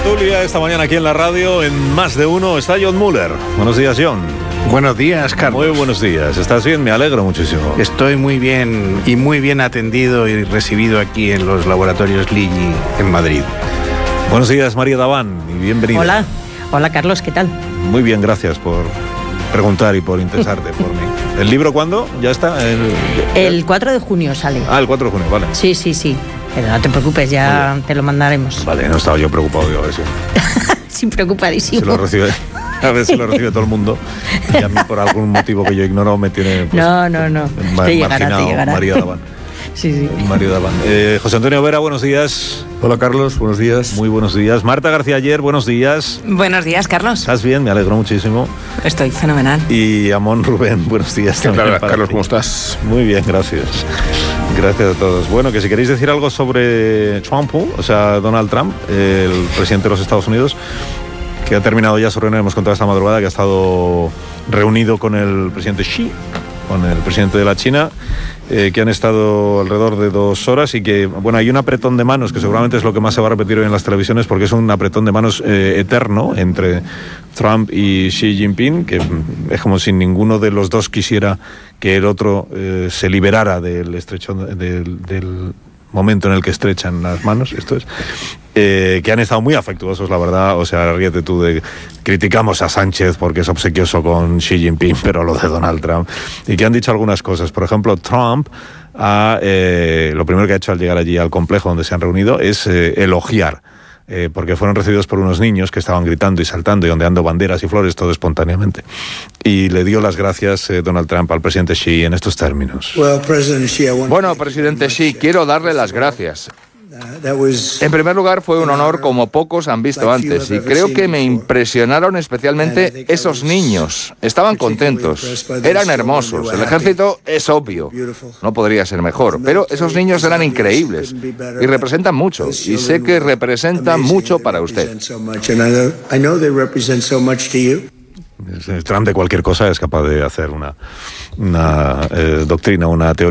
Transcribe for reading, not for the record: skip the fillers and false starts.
tertulia esta mañana aquí en la radio, en Más de Uno, está John Muller. Buenos días, John. Buenos días, Carlos. Muy buenos días. ¿Estás bien? Me alegro muchísimo. Estoy muy bien y muy bien atendido y recibido aquí en los laboratorios Ligi en Madrid. Buenos días, María Daván, y bienvenida. Hola Carlos, ¿qué tal? Muy bien, gracias por preguntar y por interesarte por mí. ¿El libro cuándo? ¿Ya está? El 4 de junio sale. Ah, el 4 de junio, vale. Sí. Pero no te preocupes, ya te lo mandaremos. Vale, no estaba yo preocupado, digo, a ver si... Sí, preocupadísimo. Se lo recibe, a ver si lo recibe todo el mundo. Y a mí, por algún motivo que yo ignoro, me tiene... Pues, no. Te llegará. María Daván. Sí. Mario Daván. José Antonio Vera, buenos días. Hola Carlos, buenos días. Muy buenos días. Marta García Ayer, buenos días. Buenos días, Carlos. ¿Estás bien? Me alegro muchísimo. Estoy fenomenal. Y Amón Rubén, buenos días. ¿Qué tal, Carlos? ¿Cómo estás? Muy bien, gracias. Gracias a todos. Bueno, que si queréis decir algo sobre Trump, o sea, Donald Trump, el presidente de los Estados Unidos, que ha terminado ya su reunión, hemos contado esta madrugada, que ha estado reunido con el presidente Xi, con el presidente de la China, que han estado alrededor de 2 horas y que, bueno, hay un apretón de manos que seguramente es lo que más se va a repetir hoy en las televisiones, porque es un apretón de manos eterno entre Trump y Xi Jinping, que es como si ninguno de los dos quisiera que el otro se liberara del estrechón, del momento en el que estrechan las manos, esto es, que han estado muy afectuosos, la verdad. O sea, ríete tú de... Criticamos a Sánchez porque es obsequioso con Xi Jinping, pero lo de Donald Trump. Y que han dicho algunas cosas. Por ejemplo, Trump lo primero que ha hecho al llegar allí al complejo donde se han reunido es elogiar, porque fueron recibidos por unos niños que estaban gritando y saltando y ondeando banderas y flores, todo espontáneamente. Y le dio las gracias Donald Trump al presidente Xi en estos términos. Bueno, presidente Xi, quiero darle las gracias. En primer lugar, fue un honor como pocos han visto antes, y creo que me impresionaron especialmente esos niños. Estaban contentos, eran hermosos. El ejército es obvio, no podría ser mejor, pero esos niños eran increíbles y representan mucho, y sé que representan mucho para usted. Trump de cualquier cosa es capaz de hacer una doctrina, una teoría.